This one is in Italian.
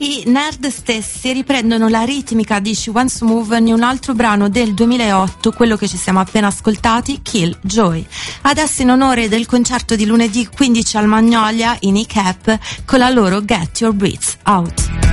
I Nerd stessi riprendono la ritmica di She Wants to Move in un altro brano del 2008, quello che ci siamo appena ascoltati, Kill Joy. Adesso in onore del concerto di lunedì 15 al Magnolia in ICAP con la loro Get Your Breath Out.